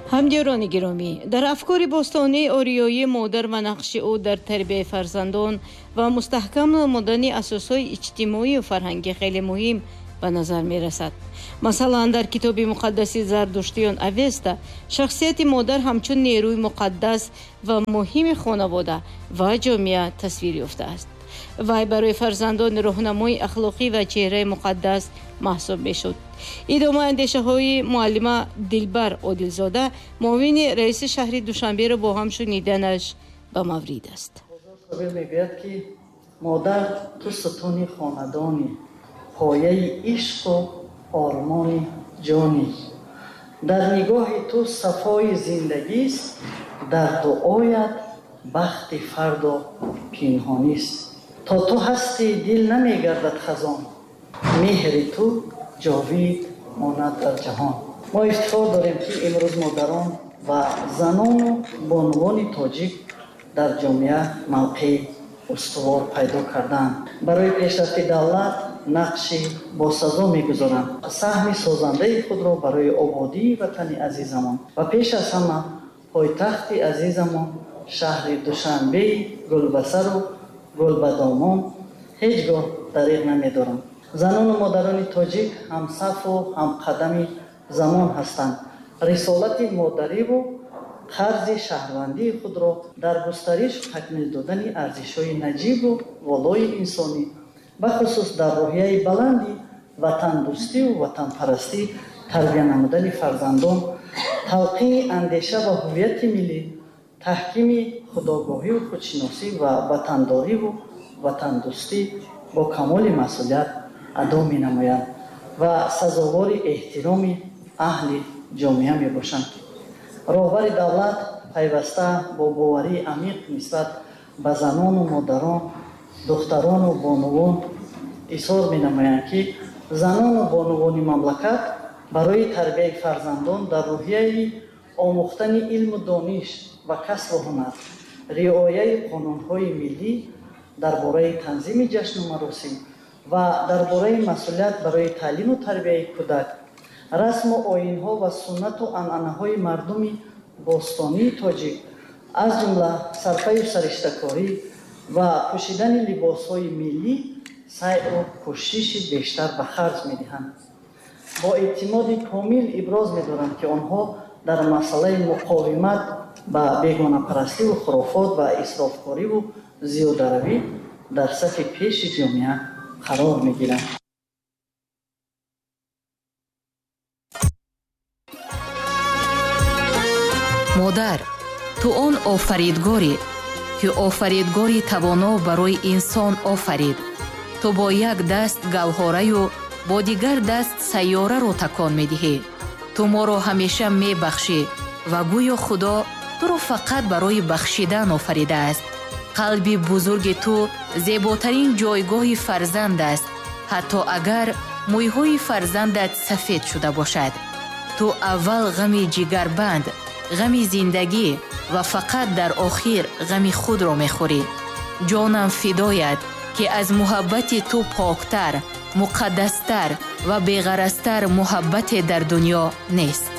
ҳамдиёрони гиромӣ, дар афкори бостонии ориёии модар ва нақши ӯ дар тарбияи фарзандон ва мустаҳкам намудани асосҳои иҷтимоию фарҳангӣ хеле муҳим ба назар мерасад. Масалан, дар китоби муқаддаси зардуштиён Авеста шахсияти модар ҳамчун нерӯи муқаддас ва муҳими хонавода ва ҷомеа тасвир ёфтааст. вай барои фарзандон роҳнамои ахлоқӣ ва чеҳраи муқаддас маҳсуб мешуд. идомаи андешаҳои муаллима Дилбар Одилзода, муовини раиси шаҳри Душанберо бо ҳам шуниданаш ба маврид аст. мегӯяд ки модар ту сутуни хонадони пояи ишқу ормони ҷони, дар нигоҳи ту сафои зиндагист, дар дуоят бахти фарду пинҳонист. то ту ҳастӣ дил намегардад хазон, меҳри ту ҷовид монад дар ҷаҳон. мо ифтихор дорем ки имрӯз модарон ва занону бонувони тоҷик дар ҷомеа мавқеи устувор пайдо карданд. барои пешрафти давлат нақши босазо мегузоранд. саҳми созандаи худро барои ободии ватани азизамон ва пеш аз ҳама пойтахти азизамон шаҳри Душанбеи гулбасару гулбадомон ҳеҷ гоҳ дариғ намедоранд. занону модарони тоҷик ҳамсафу ҳамқадами замон ҳастанд. рисолати модариву қарзи шаҳрвандии худро дар густариш такмил додани арзишҳои наҷибу волои инсонӣ, бахусус дар роҳияи баланди ватандӯстиву ватанпарастӣ тарбия намудани фарзандон, талқини андеша ва ҳуввияти миллӣ, таҳкими худогоҳиву худшиносӣ ва ватандориву ватандӯстӣ бо камоли масъулият адо менамоянд ва сазовори эҳтироми аҳли ҷомеа мебошанд. роҳбари давлат пайваста бо боварии амиқ нисбат ба занону модарон, духтарону бонувон изҳор менамоянд ки занону бонувони мамлакат барои тарбияи фарзандон дар роҳияи омӯхтани илму дониш ва касбу ҳунар, риояи қонунҳои миллӣ дар бораи танзими ҷашну маросим ва дар бораи масъулият барои таълиму тарбияи кӯдак, расму оинҳо ва суннату анъанаҳои мардуми бостонии тоҷик, аз ҷумла сарфаю сариштакорӣ ва пӯшидани либосҳои миллӣ сайъу кӯшиши бештар ба харҷ медиҳанд. бо эътимоди комил иброз медоранд ки онҳо дар масъалаи муқовимат ба бегонапарастиву хурофот ва исрофкориву зиёдаравӣ дар сафи пеши ҷомеа қарор мегиранд. модар, ту он офаридгорӣ, ки офаридгори тавоно барои инсон офарид. ту бо як даст галҳораю бо дигар даст сайёраро такон медиҳӣ. ту моро ҳамеша мебахшӣ ва гӯё худо туро фақат барои бахшидан офаридааст. қалби бузурги ту зеботарин ҷойгоҳи фарзанд аст, ҳатто агар мӯйҳои фарзандат сафед шуда бошад. ту аввал ғами ҷигарбанд, ғами зиндагӣ ва фақат дар охир ғами худро мехӯрӣ. ҷонам фидоят, ки аз муҳаббати ту поктар, муқаддастар ва беғаразтар муҳаббате дар дунё нест.